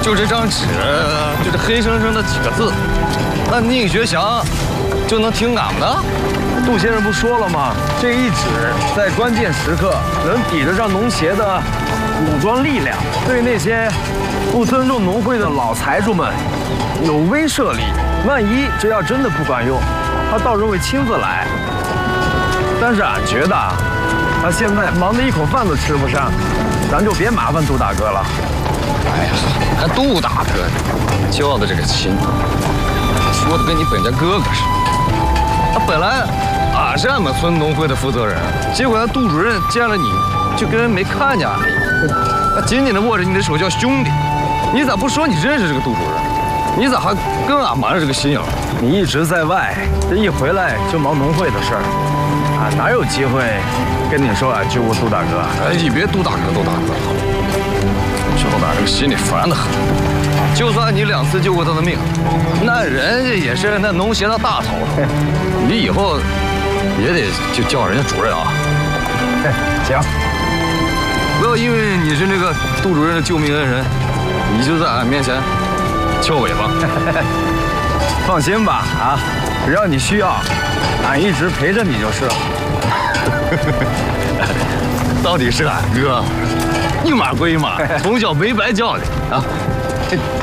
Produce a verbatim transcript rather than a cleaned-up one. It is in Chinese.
就这张纸，就这黑生生的几个字，那宁学祥就能听俺们的？ 杜先生不说了吗？这一纸在关键时刻能抵得上农协的武装力量，对那些不尊重农会的老财主们有威慑力。万一这要真的不管用，他到时候会亲自来。但是俺觉得，他现在忙得一口饭都吃不上，咱就别麻烦杜大哥了。 哎呀，还杜大哥呢，交的这个亲，说的跟你本家哥哥似的。他本来俺是俺们村农会的负责人，结果那杜主任见了你就跟人没看见俺一样，他紧紧地握着你的手叫兄弟。你咋不说你认识这个杜主任？你咋还跟俺瞒着这个心眼？ 你一直在外，这一回来就忙农会的事儿，俺哪有机会跟你说俺救过杜大哥？ 哎，你别杜大哥，杜大哥，这老大这个心里烦得很。就算你两次救过他的命，那人家也是那农协的大头，你以后也得就叫人家主任啊。 行， 不要因为你是那个杜主任的救命恩人，你就在俺面前翘尾巴。 放心吧，啊，只要你需要，俺一直陪着你就是了。 到底是俺哥，一码归一码，从小没白教你啊。